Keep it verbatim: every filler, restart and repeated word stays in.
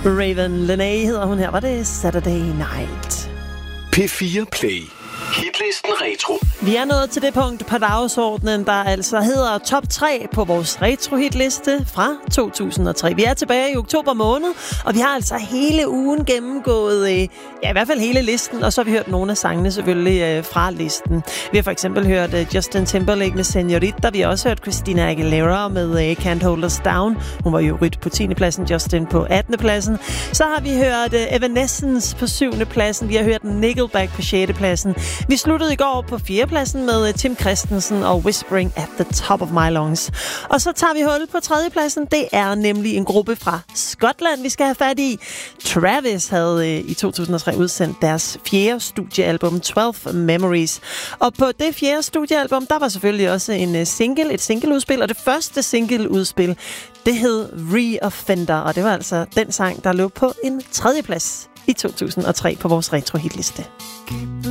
Raven Lenae hedder hun her. Var det Saturday Night? P fire Play. Hitlisten Retro. Vi er nået til det punkt på dagsordenen, der altså hedder top tre på vores retro-hitliste fra to tusind og tre. Vi er tilbage i oktober måned, og vi har altså hele ugen gennemgået, øh, ja i hvert fald hele listen, og så har vi hørt nogle af sangene selvfølgelig øh, fra listen. Vi har for eksempel hørt øh, Justin Timberlake med Señorita. Vi har også hørt Christina Aguilera med øh, Can't Hold Us Down. Hun var jo rydt på tiende pladsen, Justin på attende pladsen. Så har vi hørt øh, Evanescence på syvende pladsen. Vi har hørt Nickelback på sjette pladsen. Vi sluttede i går på fjerde pladsen med Tim Christensen og Whispering at the Top of My Lungs. Og så tager vi hul på tredje pladsen. Det er nemlig en gruppe fra Skotland, vi skal have fat i. Travis havde øh, i to tusind og tre udsendt deres fjerde studiealbum, tolv Memories. Og på det fjerde studiealbum, der var selvfølgelig også en øh, single, et singleudspil. Og det første singleudspil, det hed Reoffender. Og det var altså den sang, der lå på en tredje plads i to tusind og tre på vores retro-hitliste.